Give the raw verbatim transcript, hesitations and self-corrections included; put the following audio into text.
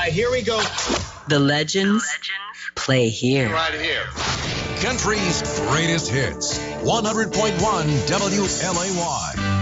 right, here we go. The legends play here. Right here. Country's greatest hits. one hundred point one W L A Y.